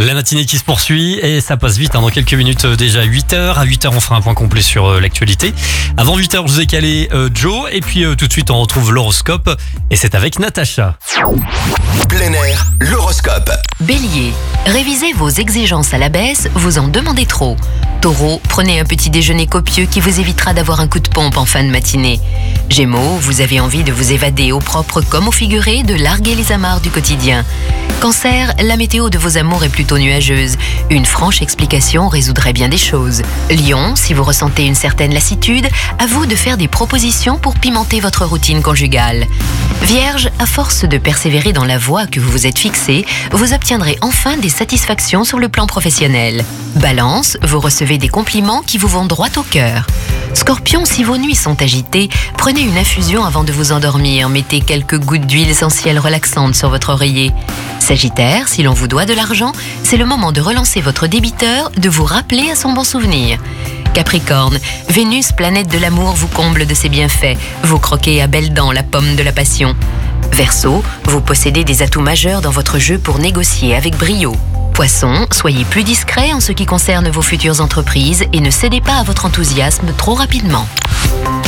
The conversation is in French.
La matinée qui se poursuit et ça passe vite, dans quelques minutes déjà 8h. À 8h, on fera un point complet sur l'actualité. Avant 8h, je vous ai calé Joe et puis tout de suite, on retrouve l'horoscope et c'est avec Natacha. Plein air, l'horoscope. Bélier, révisez vos exigences à la baisse, vous en demandez trop. Taureau, prenez un petit déjeuner copieux qui vous évitera d'avoir un coup de pompe en fin de matinée. Gémeaux, vous avez envie de vous évader au propre comme au figuré, de larguer les amarres du quotidien. Cancer, la météo de vos amours est plutôt nuageuse. Une franche explication résoudrait bien des choses. Lion, si vous ressentez une certaine lassitude, à vous de faire des propositions pour pimenter votre routine conjugale. Vierge, à force de persévérer dans la voie que vous vous êtes fixée, vous obtiendrez enfin des satisfactions sur le plan professionnel. Balance, vous recevez des compliments qui vous vont droit au cœur. Scorpion, si vos nuits sont agitées, prenez une infusion avant de vous endormir. Mettez quelques gouttes d'huile essentielle relaxante sur votre oreiller. Sagittaire, si l'on vous doit de l'argent, c'est le moment de relancer votre débiteur, de vous rappeler à son bon souvenir. Capricorne, Vénus, planète de l'amour, vous comble de ses bienfaits. Vous croquez à belles dents la pomme de la passion. Verseau, vous possédez des atouts majeurs dans votre jeu pour négocier avec brio. Poisson, soyez plus discret en ce qui concerne vos futures entreprises et ne cédez pas à votre enthousiasme trop rapidement.